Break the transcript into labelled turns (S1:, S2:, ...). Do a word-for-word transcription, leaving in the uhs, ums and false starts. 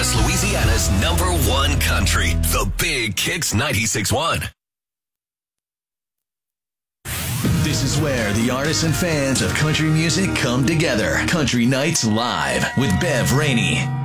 S1: Northwest Louisiana's number one country, the Big Kicks ninety-six point one.
S2: This is where the artists and fans of country music come together. Country Nights Live with Bev Rainey.